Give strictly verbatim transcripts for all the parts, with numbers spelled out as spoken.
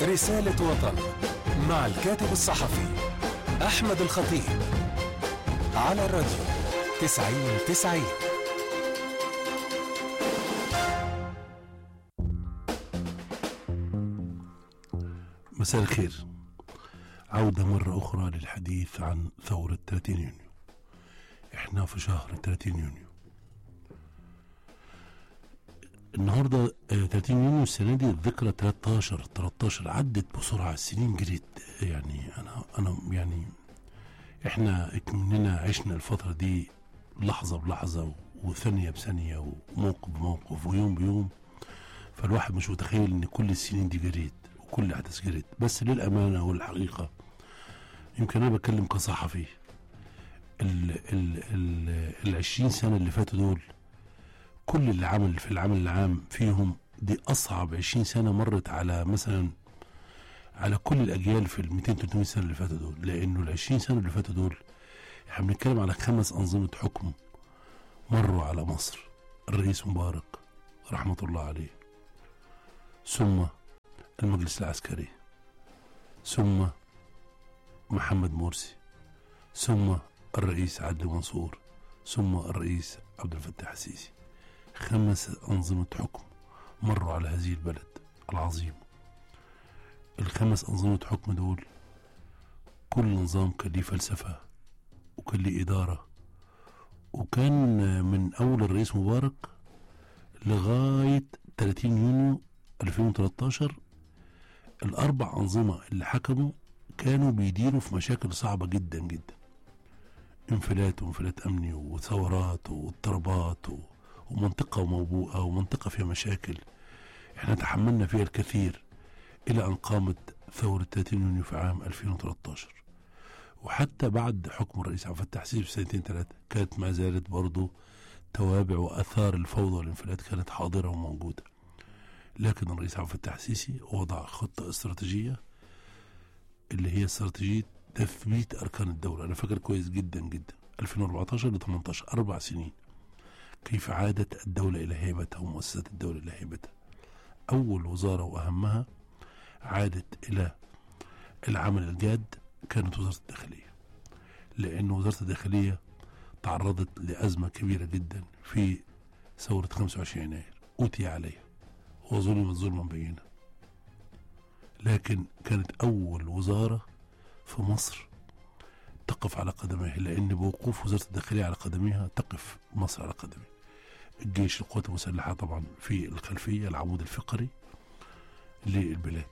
رسالة وطن مع الكاتب الصحفي أحمد الخطيب على الراديو تسعين تسعين. مساء الخير. عودة مرة أخرى للحديث عن ثورة ثلاثين يونيو. إحنا في شهر ثلاثين يونيو النهاردة. ثلاثين يونيو السنة دي الذكرى ثلاثة عشر ثلاثة عشر. عدت بسرعة، السنين جريت. يعني أنا أنا يعني إحنا كمننا عشنا الفترة دي لحظة بلحظة وثانية بثانية وموقف بموقف ويوم بيوم، فالواحد مش متخيل إن كل السنين دي جريت وكل أحداث جريت. بس للأمانة والحقيقة يمكن أنا بتكلم كصحفي، ال ال ال العشرين سنة اللي فاتوا دول كل اللي عمل في العمل العام فيهم دي أصعب عشرين سنة مرت على مثلا على كل الأجيال في المئتين ثلاثمائة سنة اللي فاتوا دول، لأنه العشرين سنة اللي فاتوا دول احنا بنتكلم على خمس أنظمة حكم مروا على مصر. الرئيس مبارك رحمة الله عليه، ثم المجلس العسكري، ثم محمد مرسي، ثم الرئيس عدلي منصور، ثم الرئيس عبد الفتاح السيسي. خمس أنظمة حكم مروا على هذه البلد العظيم. الخمس أنظمة حكم دول كل نظام كان ليه فلسفة وكان ليه إدارة، وكان من أول الرئيس مبارك لغاية ثلاثين يونيو ألفين وثلاثة عشر الأربع أنظمة اللي حكموا كانوا بيديروا في مشاكل صعبة جدا جدا، انفلات وانفلات أمني وثورات واضطرابات ومنطقة موبوءة ومنطقة فيها مشاكل احنا تحملنا فيها الكثير، إلى أن قامت ثورة ثلاثين يونيو في عام ألفين وثلاثة عشر. وحتى بعد حكم الرئيس عبد الفتاح السيسي بسنتين ثلاثة كانت ما زالت برضو توابع وأثار الفوضى والانفلات كانت حاضرة وموجودة، لكن الرئيس عبد الفتاح السيسي وضع خطة استراتيجية اللي هي استراتيجية تثبيت أركان الدولة. أنا فاكر كويس جدا جدا ألفين وأربعة عشر ل ثمانية عشر أربع سنين كيف عادت الدولة إلى هيبتها ومؤسسات الدولة إلى هيبتها. أول وزارة وأهمها عادت إلى العمل الجاد كانت وزارة الداخلية، لأن وزارة الداخلية تعرضت لأزمة كبيرة جدا في ثورة خمسة وعشرين يناير، أوتي عليها وظلمت ظلما بينا، لكن كانت أول وزارة في مصر تقف على قدميها، لأن بوقوف وزارة الداخلية على قدميها تقف مصر على قدمها. الجيش القوات المسلحة طبعا في الخلفية العمود الفقري للبلاد،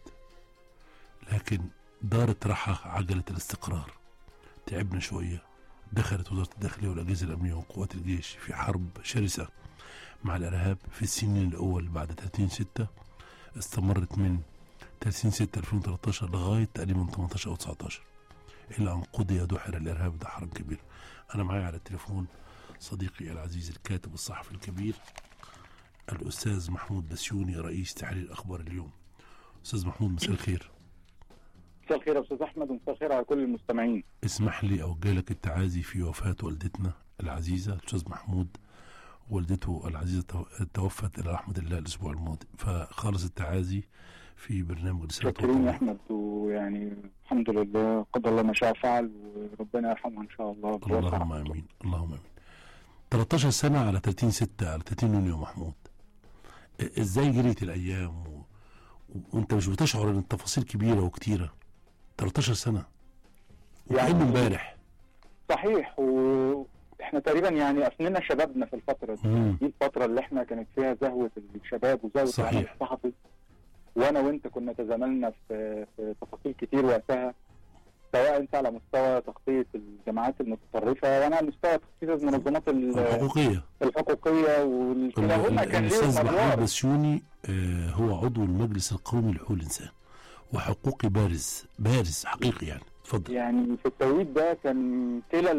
لكن دارت رحى عجلة الاستقرار. تعبنا شوية، دخلت وزارة الداخلية والأجهزة الأمنية وقوات الجيش في حرب شرسة مع الإرهاب في السنين الأول بعد ثلاثين ستة، استمرت من ثلاثين ستة ألفين وثلاثة عشر لغاية تقريبا ثمانية عشر أو تسعة عشر، إلى أن قضي دحر الإرهاب. ده حرب كبير. أنا معي على التليفون صديقي العزيز الكاتب الصحفي الكبير الأستاذ محمود بسيوني، رئيس تحرير أخبار اليوم. أستاذ محمود مساء الخير. مساء الخير يا أستاذ أحمد، ومساء الخير على كل المستمعين. اسمح لي أوجه لك التعازي في وفاة والدتنا العزيزة الأستاذ محمود. والدته العزيزة توفت إلى رحمة الله الأسبوع الماضي، فخالص التعازي في برنامج رسالة وطن. شكرا يا أحمد، ويعني الحمد لله قدر الله ما شاء فعل، وربنا يرحمه إن شاء الله. اللهم آمين اللهم آمين. ثلاثة عشر سنة على ثلاثين ستة على ثلاثين يونيو محمود، ازاي جريت الأيام و... وانت مش بتشعر ان التفاصيل كبيرة وكتيرة؟ ثلاثة عشر سنة وكأنه امبارح. صحيح، واحنا تقريبا يعني أفننا شبابنا في الفترة دي. مم. دي الفترة اللي احنا كانت فيها زهوة الشباب وزهوة العمل الصحفي، وانا وانت كنا تزاملنا في, في تفاصيل كتير وقتها، سواء انت على مستوى تغطية الجماعات المتطرفة وانا على مستوى تغطية المنظمات الحقوقية الحقوقية والكلاهما كان ليهم الأستاذ أدوار. محمود بسيوني آه هو عضو المجلس القومي لحقوق الإنسان وحقوقي بارز بارز حقيقي. يعني اتفضل. يعني في التوقيت ده كان كلا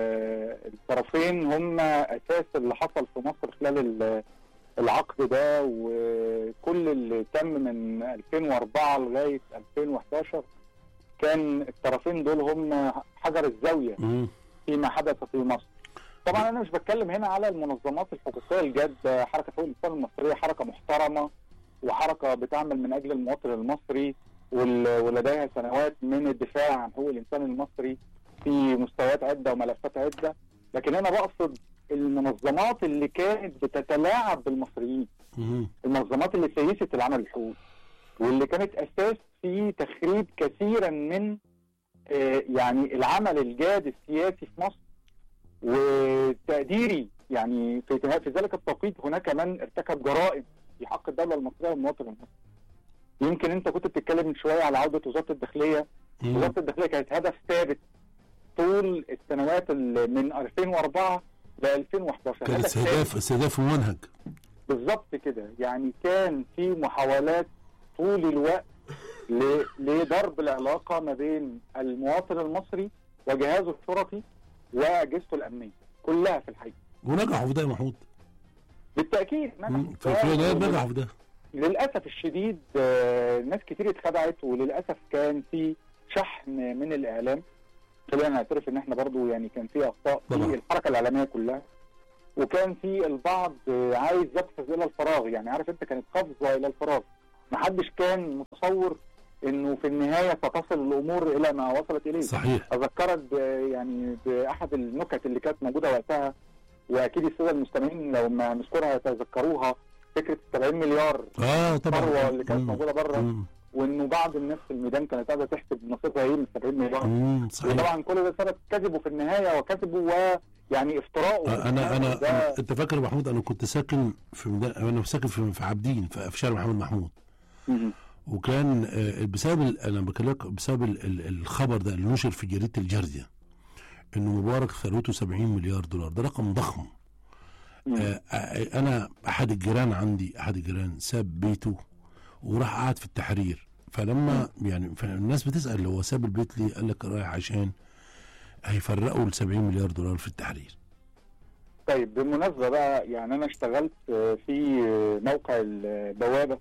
الطرفين هم أساس اللي حصل في مصر خلال العقد ده، وكل اللي تم من ألفين وأربعة لغاية ألفين وأحد عشر كان الطرفين دول هم حجر الزاوية مم. فيما حدث في مصر. طبعا انا مش بتكلم هنا على المنظمات الحقوقيه الجاد، حركه حقوق الانسان المصريه حركه محترمه وحركه بتعمل من اجل المواطن المصري، ولديها سنوات من الدفاع عن حقوق الانسان المصري في مستويات عده وملفات عده، لكن انا بقصد المنظمات اللي كانت بتتلاعب بالمصريين، المنظمات اللي سيست العمل الحقوقي واللي كانت اساس في تخريب كثيرا من آه يعني العمل الجاد السياسي في مصر وتقديري. يعني في في ذلك التوقيت هناك من ارتكب جرائم في حق الدوله المصريه والمواطن المصري. يمكن انت كنت بتتكلم من شويه على عوده وزاره الداخليه. مم. وزاره الداخليه كانت هدف ثابت طول السنوات من ألفين وأربعة ل ألفين وأحد عشر، كان استهداف استهداف ممنهج بالظبط كده. يعني كان في محاولات طول الوقت لضرب العلاقه ما بين المواطن المصري وجهازه الشرطي واجهزته الامنيه كلها في الحقيقه، ونجحوا في ده يا محمود بالتاكيد. نجحوا نجحوا في ده. للاسف الشديد آه ناس كتير اتخدعت، وللاسف كان في شحن من الاعلام. خلينا نعترف ان احنا برضو يعني كان في اخطاء في الحركه الاعلاميه كلها، وكان في البعض آه عايز يقفز الى الفراغ. يعني عارف انت، كانت قفزه الى الفراغ، محدش كان متصور انه في النهايه ستصل الامور الى ما وصلت اليه. صحيح. اذكرك يعني باحد النكت اللي كانت موجوده وقتها، واكيد الساده المستمعين لو ما نذكرها يتذكروها، فكره سبعين مليار اه طبعا اللي كانت موجوده بره، وانه بعض الناس في الميدان كانت قاعده تحسب نصيبها ايه من سبعين مليار. وطبعا كل ده سبب كذبه في النهايه، وكذبه ويعني افتراءه. آه انا انا ده... انت فاكر يا محمود انا كنت ساكن في ميدان، انا ساكن في, في عابدين في شارع محمد محمود. م- وكان آه بسبب انا بكلمك بسبب ال ال الخبر ده اللي نشر في جريده الجارديان انه مبارك ثروته سبعين مليار دولار، ده رقم ضخم. آه انا احد الجيران عندي احد الجيران ساب بيته وراح قعد في التحرير. فلما يعني الناس بتسال هو ساب البيت ليه، قال لك رايح عشان هيفرقوا ال سبعين مليار دولار في التحرير. طيب بالمناسبه بقى، يعني انا اشتغلت في موقع البوابه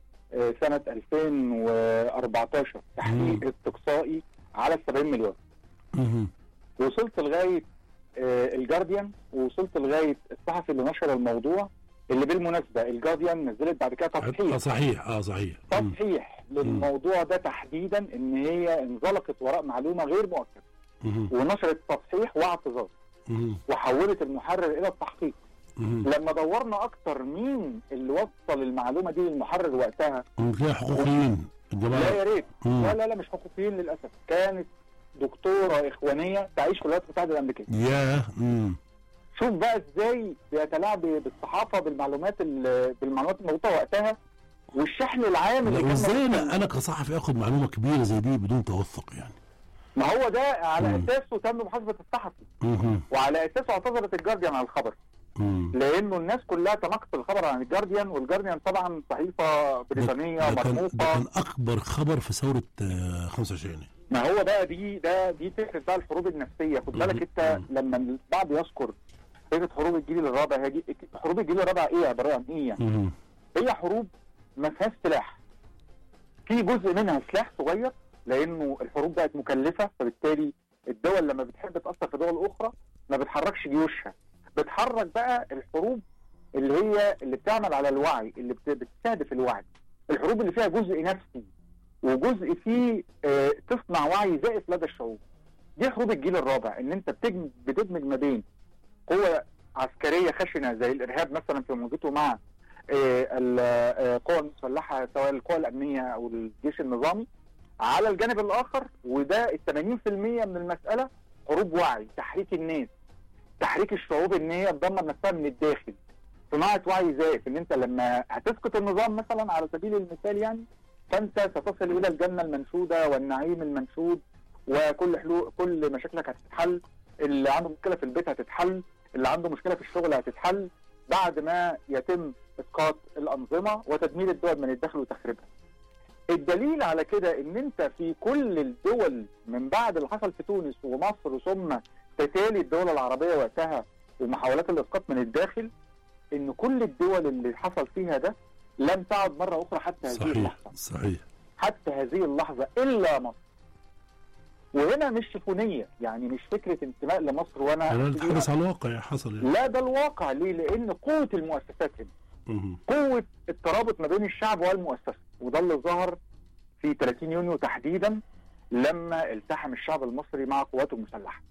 سنه ألفين وأربعتاشر تحقيق استقصائي على ال سبعين مليار. مم. وصلت لغايه الجارديان، ووصلت لغايه الصحفي اللي نشر الموضوع، اللي بالمناسبه الجارديان نزلت بعد كده تصحيح. اه صحيح اه صحيح تصحيح للموضوع ده تحديدا، ان هي انزلقت وراء معلومه غير مؤكده، ونشرت تصحيح واعتذار، وحولت المحرر الى التحقيق. مم. لما دورنا اكتر مين اللي وصل المعلومه دي للمحرر وقتها، كان حقوقيين الجماعه. لا يا ريت، لا لا لا مش حقوقيين للاسف، كانت دكتوره اخوانيه تعيش في الولايات المتحده الامريكيه. ياه. امم شوف بقى ازاي بيتلاعب بالصحافه بالمعلومات بالمعلومات الموجوده وقتها، والشحن العام اللي كان. ازاي انا انا كصحفي اخد معلومه كبيره زي دي بدون توثق يعني؟ ما هو ده على مم. اساسه تم محاسبه الصحفي، مم. وعلى اساسه اعتذرت الجارديان عن الخبر. مم. لانه الناس كلها تناقضت الخبر عن الجارديان، والجارديان طبعا صحيفه بريطانيه مرموقه. ده كان اكبر خبر في ثوره خمسة وعشرين. ما هو بقى دي ده دي فكره بقى الحروب النفسيه. خد بالك انت لما البعض يذكر فكره حروب الجيل الرابع، هي حروب الجيل الرابع ايه عباره عن ايه يعني؟ مم. هي حروب ما فيهاش سلاح، في جزء منها سلاح صغير لانه الحروب بقت مكلفه، فبالتالي الدول لما بتحب تاثر في دول اخرى ما بتحركش جيوشها، بتحرك بقى الحروب اللي هي اللي بتعمل على الوعي، اللي بتستهدف الوعي، الحروب اللي فيها جزء نفسي وجزء فيه اه تصنع وعي زائف لدى الشعوب. دي حروب الجيل الرابع، ان انت بتجمد بتدمج ما بين قوة عسكرية خشنة زي الارهاب مثلا في مواجهته مع اه القوى المسلحة سواء القوى الامنية او الجيش النظامي على الجانب الاخر، وده ال ثمانين بالمئة من المسألة حروب وعي، تحريك الناس، تحريك الشعوب ان هي تدمر نفسها من الداخل، صناعه وعي زائف، ان انت لما هتسقط النظام مثلا على سبيل المثال يعني، فانت ستصل الى الجنه المنشوده والنعيم المنشود، وكل حلو كل مشاكلك هتتحل، اللي عنده مشكله في البيت هتتحل، اللي عنده مشكله في الشغل هتتحل، بعد ما يتم اسقاط الانظمه وتدمير الدول من الداخل وتخريبها. الدليل على كده ان انت في كل الدول من بعد اللي حصل في تونس ومصر ثم تتالي الدول العربيه وقتها ومحاولات الاسقاط من الداخل، ان كل الدول اللي حصل فيها ده لم تعد مره اخرى حتى هذه صحيح اللحظه. صحيح حتى هذه اللحظه الا مصر. وهنا مش شفونيه، يعني مش فكره انتماء لمصر وانا انا بتحدث عن الواقع حصل يعني. لا ده الواقع. ليه؟ لان قوه المؤسسات هنا، قوه الترابط ما بين الشعب والمؤسسه، وده اللي ظهر في ثلاثين يونيو تحديدا لما التحم الشعب المصري مع قواته المسلحه،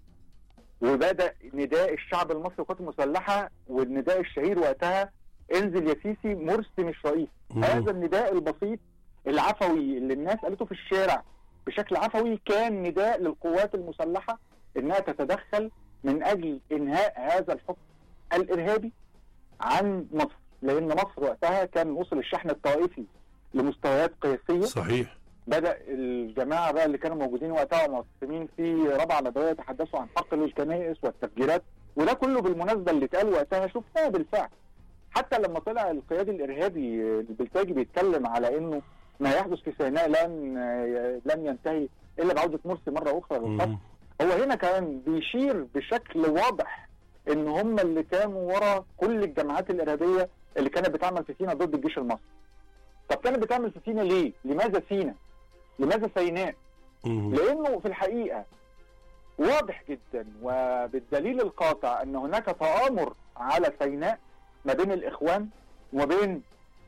وبدا نداء الشعب المصري وقواته المسلحه، والنداء الشهير وقتها انزل يا سيسي مرسي مش رئيس. هذا النداء البسيط العفوي اللي الناس قالته في الشارع بشكل عفوي كان نداء للقوات المسلحه انها تتدخل من اجل انهاء هذا الحكم الارهابي عن مصر، لان مصر وقتها كان وصل الشحن الطائفي لمستويات قياسيه. صحيح. بدا الجماعه بقى اللي كانوا موجودين وقتها ومعتصمين في رابعه نبويه يتحدثوا عن حقل الكنائس والتفجيرات، وده كله بالمناسبه اللي اتقال وقتها شفناه بالفعل. حتى لما طلع القيادي الارهابي البلتاجي بيتكلم على انه ما يحدث في سيناء لن لن ينتهي الا بعوده مرسي مره اخرى للخط، هو هنا كان بيشير بشكل واضح ان هم اللي كانوا ورا كل الجماعات الارهابيه اللي كانت بتعمل في سيناء ضد الجيش المصري. طب كانت بتعمل في سيناء ليه؟ لماذا سيناء؟ لماذا سيناء؟ لانه في الحقيقه واضح جدا وبالدليل القاطع ان هناك تآمر على سيناء ما بين الاخوان وما بين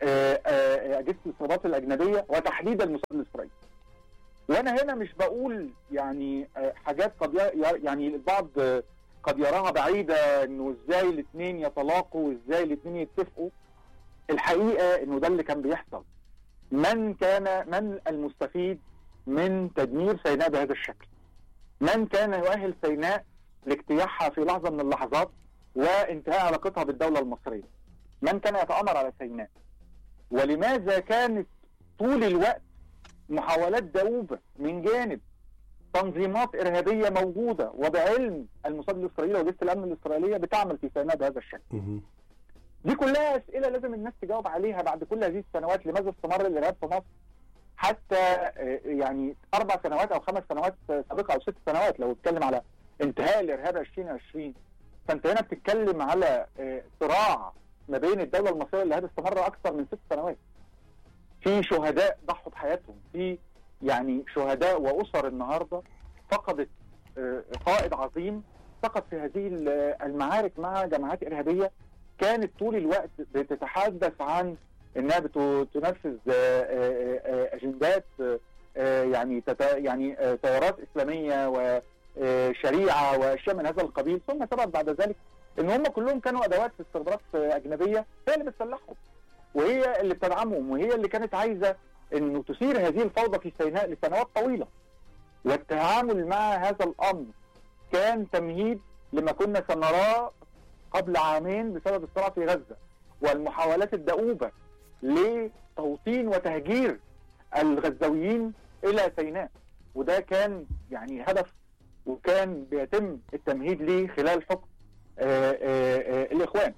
اجهزه الاستخبارات الاجنبيه وتحديدا الموساد الاسرائيلي. وانا هنا مش بقول يعني حاجات قد يعني البعض قد يراها بعيده انه ازاي الاثنين يتلاقوا وازاي الاثنين يتفقوا. الحقيقه انه ده اللي كان بيحصل. من كان من المستفيد من تدمير سيناء بهذا الشكل؟ من كان يؤهل سيناء لاجتياحها في لحظه من اللحظات وانتهاء علاقتها بالدوله المصريه؟ من كان يتآمر على سيناء؟ ولماذا كانت طول الوقت محاولات دؤوبه من جانب تنظيمات ارهابيه موجوده وبعلم الموساد الاسرائيلي واجهزه الامن الاسرائيليه بتعمل في سيناء بهذا الشكل؟ دي كلها اسئله لازم الناس تجاوب عليها بعد كل هذه السنوات. لماذا استمر الارهاب في مصر حتى يعني اربع سنوات او خمس سنوات سابقه او ست سنوات لو اتكلم على انتهاء الارهاب ألفين وعشرين؟ فانت هنا بتتكلم على صراع ما بين الدوله المصريه اللي هذا استمر اكثر من ست سنوات. في شهداء ضحوا بحياتهم، في يعني شهداء واسر النهارده فقدت قائد عظيم فقد في هذه المعارك مع جماعات ارهابيه كانت طول الوقت بتتحدث عن انها بتنفذ اجندات يعني يعني تيارات اسلاميه وشريعه واشياء من هذا القبيل، ثم ثبت بعد ذلك ان هم كلهم كانوا ادوات في استخبارات اجنبيه هي اللي بتسلحهم وهي اللي بتدعمهم وهي اللي كانت عايزه انه تثير هذه الفوضى في سيناء لسنوات طويله. والتعامل مع هذا الامر كان تمهيد لما كنا سنراه قبل عامين بسبب الصراع في غزه والمحاولات الدؤوبه لتوطين وتهجير الغزاويين الى سيناء، وده كان يعني هدف وكان بيتم التمهيد ليه خلال حكم آآ آآ الاخوان.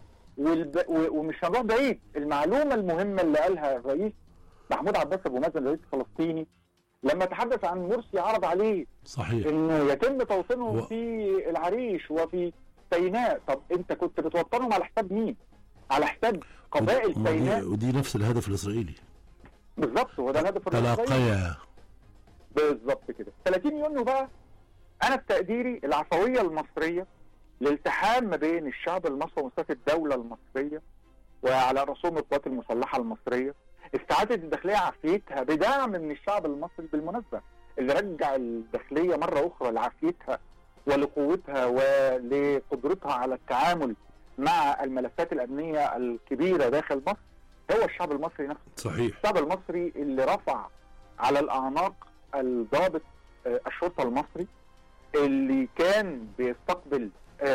ومش هنروح بعيد، المعلومه المهمه اللي قالها الرئيس محمود عباس ابو مازن الرئيس الفلسطيني لما تحدث عن مرسي عرض عليه صحيح انه يتم توطينهم و... في العريش وفي سيناء. طب انت كنت بتوطنهم على حساب مين؟ على حساب قبائل ودي سيناء. ودي نفس الهدف الاسرائيلي بالظبط، هو ده الهدف الاسرائيلي تلاقيا بالظبط كده. ثلاثين يونيو بقى انا بتقديري العفويه المصريه للالتحام ما بين الشعب المصري ومؤسسات الدوله المصريه وعلى رسوم القوات المسلحه المصريه، استعاده الداخليه عافيتها بدعم من الشعب المصري بالمناسبه اللي رجع الداخليه مره اخرى لعافيتها ولقوتها ولقدرتها على التعامل مع الملفات الامنيه الكبيره داخل مصر هو الشعب المصري نفسه. صحيح. الشعب المصري اللي رفع على الاعناق الضابط الشرطه المصري اللي كان بيستقبل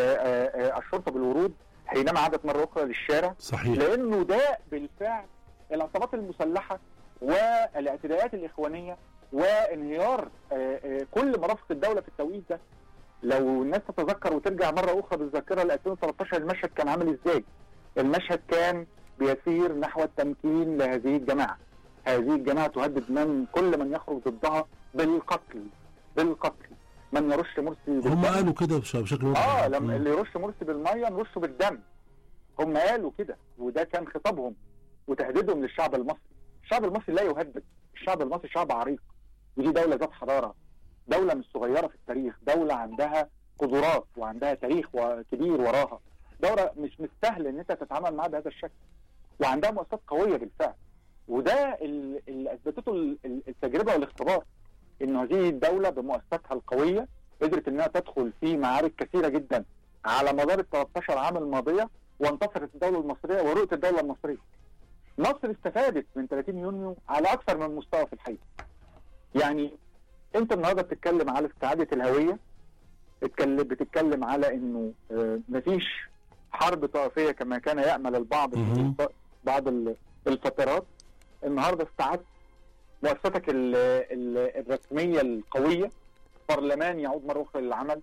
الشرطه بالورود حينما عادت مره اخرى للشارع. صحيح. لانه ده بالفعل العصابات المسلحه والاعتداءات الاخوانيه وانهيار كل مرافق الدوله في التوقيت ده. لو الناس تتذكر وترجع مره اخرى بالذاكره ل ألفين وثلاثة عشر المشهد كان عامل ازاي؟ المشهد كان بيسير نحو التمكين لهذه الجماعه. هذه الجماعه تهدد من كل من يخرج ضدها بالقتل بالقتل. من يرش مرسي بالدم. هم قالوا كده بشكل واضح. اه لما اللي يرش مرسي بالميه نرشه بالدم. هم قالوا كده وده كان خطابهم وتهديدهم للشعب المصري. الشعب المصري لا يهدد، الشعب المصري شعب عريق ودي دوله ذات حضاره، دوله مش صغيره في التاريخ، دوله عندها قدرات وعندها تاريخ كبير وراها، دوله مش مستاهل ان انت تتعامل معاها بهذا الشكل، وعندها مؤسسات قويه بالفعل. وده اللي اثبتته التجربه والاختبار، ان هذه الدوله بمؤسساتها القويه قدرت انها تدخل في معارك كثيره جدا على مدار ال ثلاثة عشر عام الماضيه، وانتصرت الدوله المصريه ورؤت الدوله المصريه. مصر استفادت من ثلاثين يونيو على اكثر من مستوى في الحقيقه. يعني انت النهارده بتتكلم على استعاده الهويه، بتتكلم على انه مفيش حرب طائفيه كما كان يامل البعض في بعض الفترات. النهارده استعدت مؤسستك الرسميه القويه، برلمان يعود مره اخرى للعمل،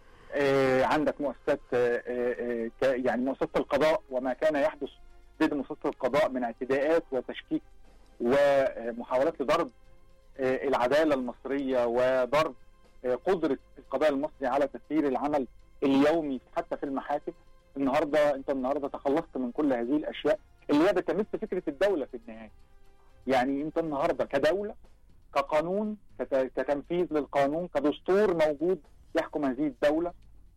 عندك مؤسسات يعني مؤسسه القضاء وما كان يحدث ضد مؤسسه القضاء من اعتداءات وتشكيك ومحاولات لضرب العداله المصريه وضرب قدره القضاء المصري على تسيير العمل اليومي حتى في المحاكم. النهارده انت النهارده تخلصت من كل هذه الاشياء اللي هي بتمس فكره الدوله في النهايه. يعني انت النهارده كدوله، كقانون، كتنفيذ للقانون، كدستور موجود يحكم هذه الدوله،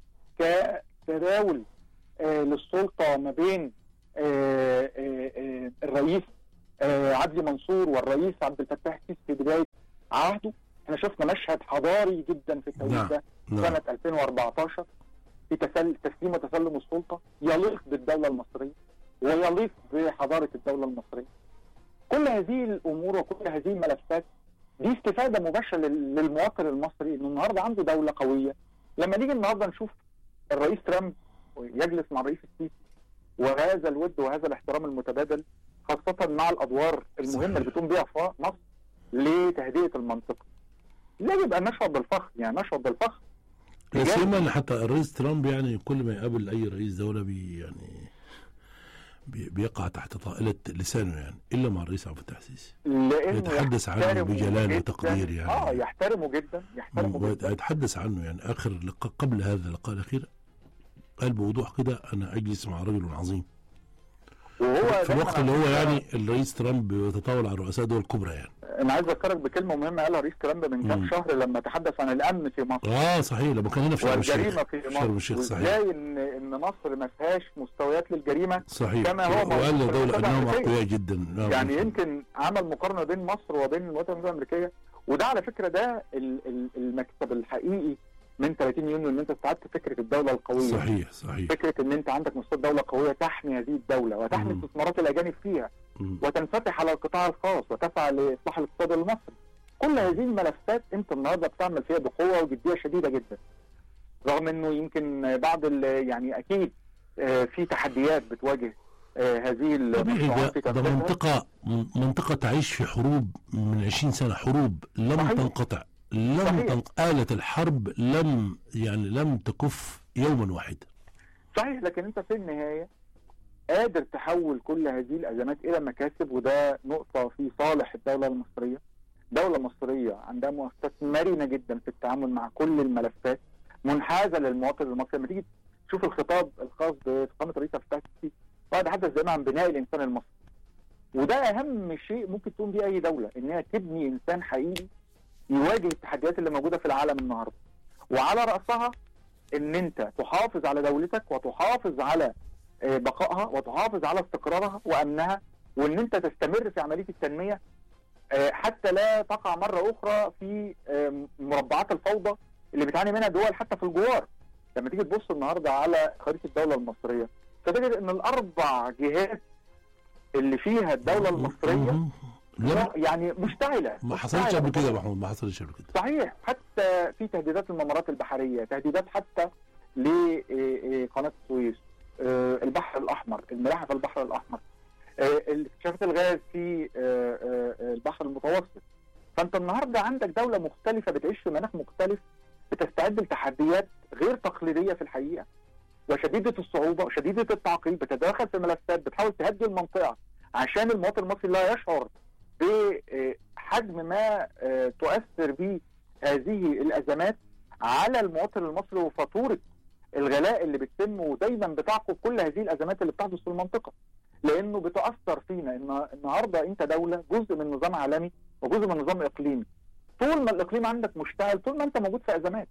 كتداول آه للسلطه ما بين آه آه آه الرئيس آه عدلي منصور والرئيس عبد الفتاح السيسي في بدايه عهده. احنا شفنا مشهد حضاري جدا في التوقيت ده سنه ألفين وأربعتاشر في تسل... تسليم وتسلم السلطه يليق بالدوله المصريه ويليق بحضاره الدوله المصريه. كل هذه الامور وكل هذه الملفات دي استفاده مباشره للمواطن المصري، انه النهارده عنده دوله قويه. لما نيجي النهارده نشوف الرئيس ترامب يجلس مع الرئيس السيسي وهذا الود وهذا الاحترام المتبادل، خاصه مع الادوار المهمه اللي بتقوم بها مصر لتهدئه المنطقه، يجب ان نشعر بالفخر، يعني نشعر بالفخر. لا سيما حتى الرئيس ترامب يعني كل ما يقابل اي رئيس دوله بي يعني بيقع تحت طائلة لسانه، يعني إلا مع الرئيس عبد الفتاح السيسي يتحدث عنه بجلال وتقدير، يعني اه يحترمه جدا يحترمه جدا يتحدث عنه. يعني آخر لقاء قبل هذا اللقاء الأخير قال بوضوح كده أنا أجلس مع رجل عظيم، وهو في الوقت اللي هو يعني الرئيس ترامب يتطاول على رؤساء دول كبرى. يعني انا عايز اذكرك بكلمه مهمه قالها الرئيس ترامب من كام شهر لما تحدث عن الامن في مصر. اه صحيح، لما كان هنا في شرم الشيخ والجريمه في مصر، شرم الشيخ صحيح، وازاي ان ان مصر ما فيهاش مستويات للجريمه صحيح، كما هو وقال للدوله انهم اقوياء جدا. يعني يمكن عمل مقارنه بين مصر وبين الولايات المتحده الامريكيه، وده على فكره ده المكسب الحقيقي من ثلاثين يونيو، ان انت استعدت فكره الدوله القويه. صحيح صحيح، فكره ان انت عندك مستوى دوله قويه تحمي هذه الدوله وتحمي استثمارات الاجانب فيها مم. وتنفتح على القطاع الخاص وتسعى لاصلاح الاقتصاد المصري. كل هذه الملفات انت النهارده بتعمل فيها بقوه وجديه شديده جدا، رغم انه يمكن بعض يعني اكيد في تحديات بتواجه هذه المنطقه. ده منطقه منطقه تعيش في حروب من عشرين سنه، حروب لم صحيح. تنقطع، لم تنق... آلة الحرب لم يعني لم تكف يوما واحدا. صحيح، لكن انت في النهايه قادر تحول كل هذه الازمات الى مكاسب، وده نقطه في صالح الدوله المصريه. دولة مصرية عندها مؤسسات مرنة جدا في التعامل مع كل الملفات، منحازة للمواطن المصري. لما تيجي تشوف الخطاب الخاص بفخامة الرئيس عبد الفتاح السيسي بعد حدث دائما عن بناء الإنسان المصري، وده أهم شيء ممكن تقوم بيه أي دولة، إنها تبني إنسان حقيقي يواجه التحديات اللي موجودة في العالم النهاردة، وعلى رأسها إن أنت تحافظ على دولتك وتحافظ على بقائها وتحافظ على استقرارها وأمنها، وإن أنت تستمر في عملية التنمية حتى لا تقع مرة أخرى في مربعات الفوضى اللي بتعاني منها دول حتى في الجوار. لما تيجي تبص النهارده على خريطة الدولة المصرية فتجد ان الأربع جهات اللي فيها الدولة المصرية يعني مشتعلة. ما حصلتش قبل كده يا محمود، ما حصلتش قبل كده. صحيح، حتى في تهديدات الممرات البحرية، تهديدات حتى لقناة السويس، البحر الأحمر، الملاحة في البحر الأحمر، اكتشافات الغاز في البحر المتوسط. فانت النهارده عندك دوله مختلفه بتعيش في مناخ مختلف، بتستعد لتحديات غير تقليديه في الحقيقه وشديده الصعوبه وشديده التعقيد، بتتدخل في ملفات، بتحاول تهدي المنطقه عشان المواطن المصري لا يشعر بحجم ما تؤثر به هذه الازمات على المواطن المصري وفاتوره الغلاء اللي بتتم ودايما بتعقب كل هذه الازمات اللي بتحدث في المنطقه، لانه بتاثر فينا. ان النهارده انت دوله جزء من نظام عالمي وجزء من نظام اقليمي. طول ما الاقليم عندك مشتعل، طول ما انت موجود في ازمات.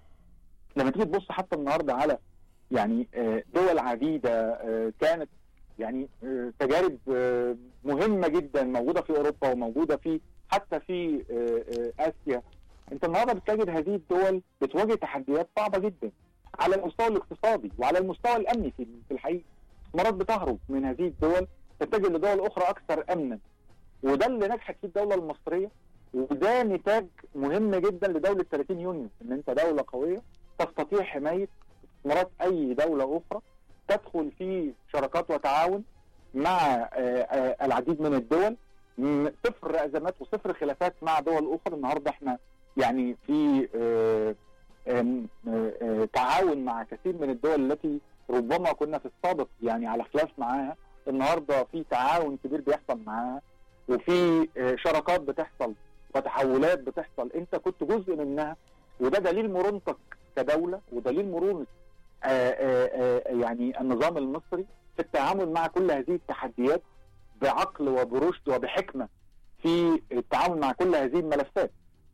لما تيجي تبص حتى النهارده على يعني دول عديده كانت يعني آه، تجارب آه، مهمه جدا موجوده في اوروبا وموجوده في حتى في آه، آه، اسيا. انت النهارده بتجد هذه الدول بتواجه تحديات صعبه جدا على المستوى الاقتصادي وعلى المستوى الامني في في الحقيقه. مرات بتهرب من هذه الدول تتجه لدول اخرى اكثر امنا، وده اللي نجحت فيه الدوله المصريه، وده نتاج مهم جدا لدوله ثلاثين يونيو، ان انت دوله قويه تستطيع حمايه استثمارات اي دوله اخرى، تدخل في شراكات وتعاون مع آه، آه، العديد من الدول، م- صفر ازمات وصفر خلافات مع دول اخرى. النهارده احنا يعني في آه، آم، آه، آه، تعاون مع كثير من الدول التي ربما كنا في السابق يعني على خلاف معاها، النهارده في تعاون كبير بيحصل معاها، وفي آه، شراكات بتحصل وتحولات بتحصل انت كنت جزء منها، وده دليل مرونتك كدوله ودليل مرونه آه، آه، آه، يعني النظام المصري في التعامل مع كل هذه التحديات بعقل وبرشد وبحكمه في التعامل مع كل هذه الملفات.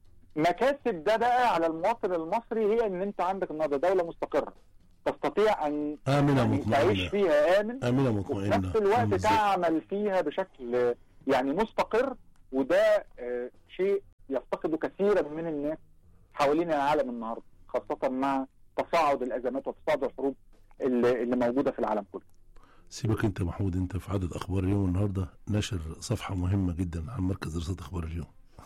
مكاسب ده بقى على المواطن المصري هي ان انت عندك النهارده دوله مستقره تستطيع ان آمنة يعني تعيش مطمئنة، فيها امن، آمنة وفي مطمئنة نفس الوقت بالظبط. تعمل فيها بشكل يعني مستقر، وده آه، شيء يفتقده كثيرا من الناس حوالين العالم النهارده، خاصه مع تصاعد الازمات وتصاعد الحروب اللي, اللي موجوده في العالم كله. سيبك انت محمود، انت في عدد اخبار اليوم النهارده ناشر صفحه مهمه جدا عن مركز دراسات اخبار اليوم.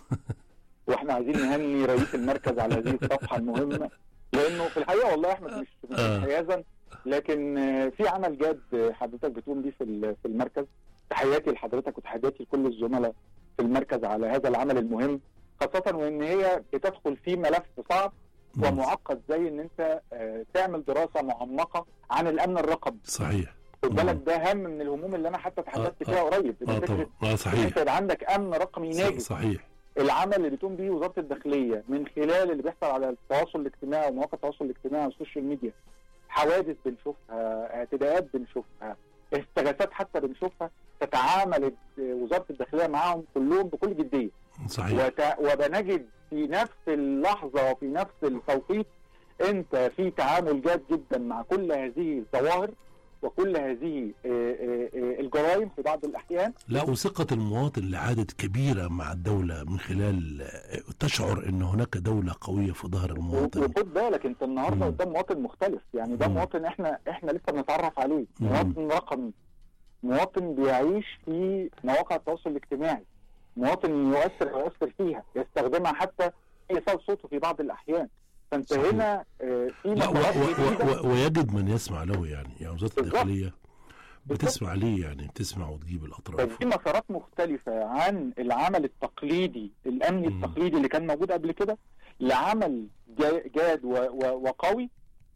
واحنا عايزين نهني رئيس المركز على هذه الصفحه المهمه، لانه في الحقيقه والله احمد مش مش آه. حيازا، لكن آه، في عمل جاد حضرتك بتقوم بيه في ال- في المركز. تحياتي لحضرتك وتحياتي لكل الزملاء في المركز على هذا العمل المهم، خاصه وان هي بتدخل في ملف صعب مم. ومعقد زي ان انت آه، تعمل دراسه معمقه عن الامن الرقمي. صحيح. خد مم. بالك ده هم من الهموم اللي انا حتى تحدثت آه، فيها قريب، اه إن طبعا، فكره اه ان صحيح، انت يبقى عندك امن رقمي ناجح. صحيح. العمل اللي بتقوم به وزاره الداخليه من خلال اللي بيحصل على التواصل الاجتماعي ومواقع التواصل الاجتماعي والسوشيال ميديا، حوادث بنشوفها، اعتداءات بنشوفها، استغاثات حتى بنشوفها، تتعامل وزاره الداخليه معاهم كلهم بكل جديه. صحيح. وت... وبنجد في نفس اللحظه وفي نفس التوقيت انت في تعامل جاد جدا مع كل هذه الظواهر وكل هذه آه، آه، آه، الجرائم في بعض الاحيان. لا، وثقة المواطن لعدد كبيرة مع الدولة من خلال آه، تشعر ان هناك دولة قوية في ظهر المواطن. وخد بالك انت النهارده مم. قدام مواطن مختلف، يعني ده مم. مواطن احنا احنا لسه بنتعرف عليه، مم. مواطن رقمي، مواطن بيعيش في مواقع التواصل الاجتماعي، مواطن يؤثر ويؤثر فيها، يستخدمها حتى إيصال صوته في بعض الاحيان. فانت صحيح. هنا آه، في لا، و مسارات و جديدة. و و ويجد من يسمع له، يعني يعني وزارة بالظبط. الداخلية بتسمع ليه، يعني بتسمع وتجيب الأطراف. فدي مسارات مختلفة عن العمل التقليدي الأمني مم. التقليدي اللي كان موجود قبل كده، لعمل جا- جاد و- و- وقوي،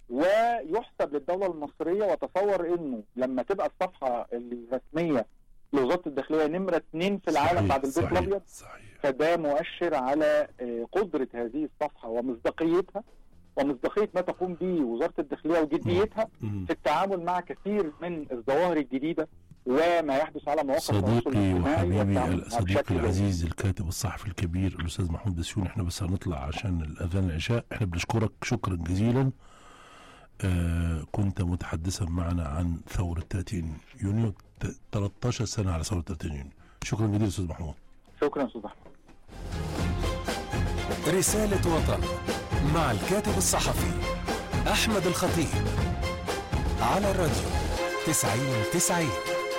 ويحسب للدولة المصرية. وتصور إنه لما تبقى الصفحة الرسمية لوزارة الداخلية نمرة اثنين في العالم صحيح، بعد البيت صحيح، الأبيض، صحيح. فده مؤشر على آه، قدرة هذه الصفحة ومصداقيتها ومصداقية ما تقوم به وزارة الداخلية وجديتها مم. في التعامل مع كثير من الظواهر الجديدة وما يحدث على مواقع التواصل صديقي الاجتماعي وحبيبي والتعامل معها صديقي بشكل العزيز الكاتب الصحفي الكبير الأستاذ محمود بسيون، احنا بس هنطلع عشان الأذان العشاء. احنا بنشكرك شكرا جزيلا. آه كنت متحدثا معنا عن ثورة ثلاثين يونيو، ثلاثة عشر سنة على ثورة ثلاثين يونيو. شكرا جزيلا أستاذ محمود. شكرا أستاذ أحمد. رسالة وطن مع الكاتب الصحفي أحمد الخطيب على الراديو تسعين تسعين.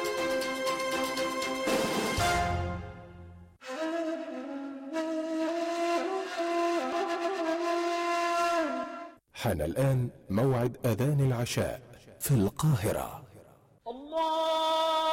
حان الآن موعد أذان العشاء في القاهرة. الله